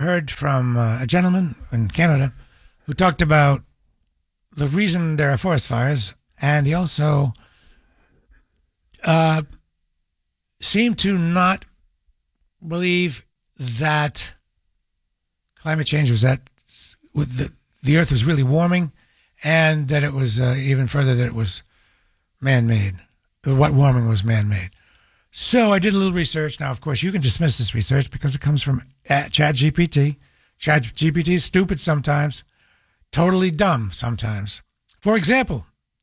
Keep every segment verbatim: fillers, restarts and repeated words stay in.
heard from uh, a gentleman in Canada who talked about the reason there are forest fires, and he also uh, seemed to not believe that climate change was that with the, the Earth was really warming, and that it was uh, even further that it was man-made. What warming was man-made. So I did a little research. Now, of course, you can dismiss this research because it comes from ChatGPT. ChatGPT is stupid sometimes, totally dumb sometimes. For example,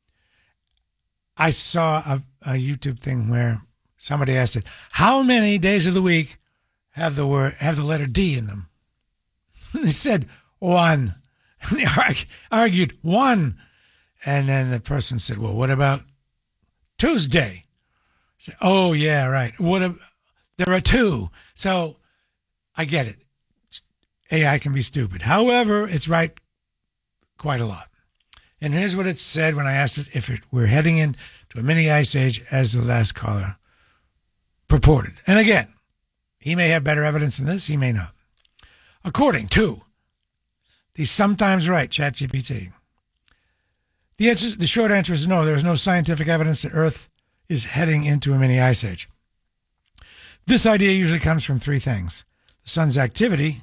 I saw a, a YouTube thing where somebody asked it, how many days of the week have the word have the letter D in them? And they said one. And they argued one. And then the person said, well, what about Tuesday? I said, oh, yeah, right. What? A, there are two. So I get it. A I can be stupid. However, it's right quite a lot. And here's what it said when I asked it if it, we're heading into a mini ice age, as the last caller purported. And again, he may have better evidence than this. He may not. According to the sometimes right ChatGPT, the answer, the short answer is no. There is no scientific evidence that Earth is heading into a mini ice age. This idea usually comes from three things: the sun's activity,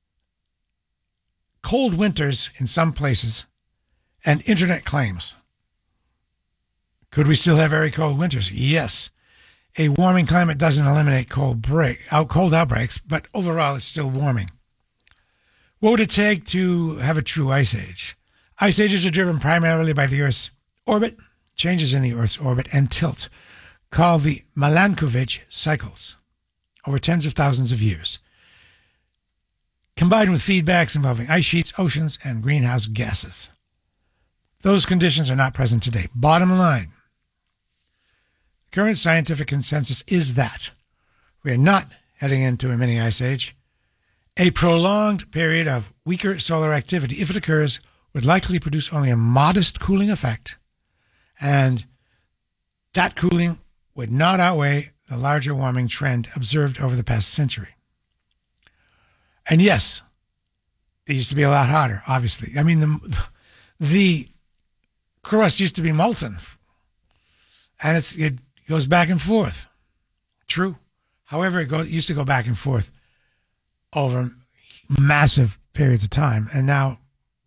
cold winters in some places, and internet claims. Could we still have very cold winters? Yes. A warming climate doesn't eliminate cold break, out cold outbreaks, but overall it's still warming. What would it take to have a true ice age? Ice ages are driven primarily by the Earth's orbit, changes in the Earth's orbit, and tilt, called the Milankovitch cycles, over tens of thousands of years, combined with feedbacks involving ice sheets, oceans, and greenhouse gases. Those conditions are not present today. Bottom line, current scientific consensus is that we are not heading into a mini ice age. A prolonged period of weaker solar activity, if it occurs, would likely produce only a modest cooling effect, and that cooling would not outweigh the larger warming trend observed over the past century. And yes, it used to be a lot hotter, obviously. I mean, the, the crust used to be molten, and it's, it goes back and forth. True. However, it, go, it used to go back and forth over massive periods of time, and now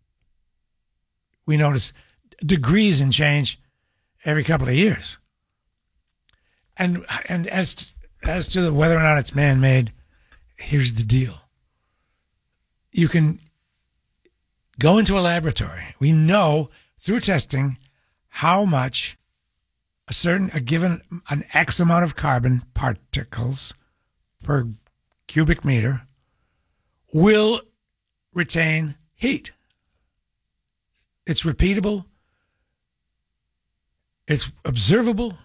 we notice degrees in change every couple of years. And and as to, as to the, whether or not it's man-made, here's the deal. You can go into a laboratory. We know through testing how much a certain, a given, an X amount of carbon particles per cubic meter will retain heat. It's repeatable. It's observable.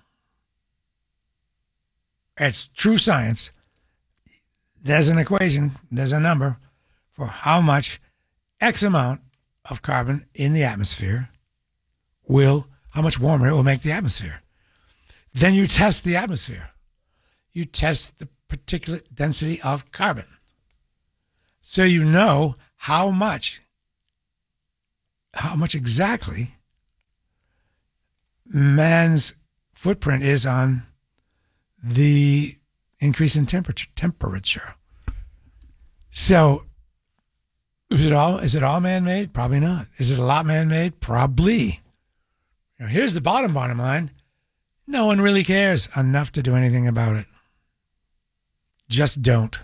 It's true science. There's an equation, there's a number for how much X amount of carbon in the atmosphere will, how much warmer it will make the atmosphere. Then you test the atmosphere. You test the particulate density of carbon. So you know how much, how much exactly man's footprint is on the increase in temperature. Temperature. So, is it all is it all man-made? Probably not. Is it a lot man-made? Probably. Now, here's the bottom bottom line: no one really cares enough to do anything about it. Just don't.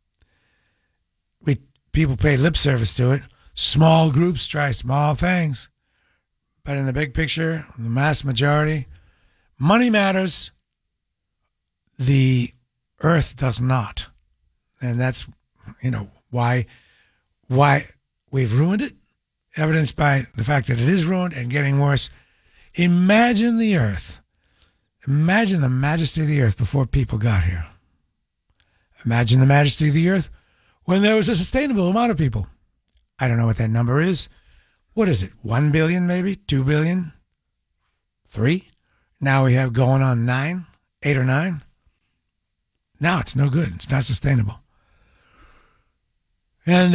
We people pay lip service to it. Small groups try small things, but in the big picture, the mass majority, money matters. The Earth does not. And that's, you know, why why we've ruined it, evidenced by the fact that it is ruined and getting worse. Imagine the Earth. Imagine the majesty of the Earth before people got here. Imagine the majesty of the Earth when there was a sustainable amount of people. I don't know what that number is. What is it? One billion, maybe? Two billion? Three? Now we have going on nine, eight or nine. Now it's no good. It's not sustainable. And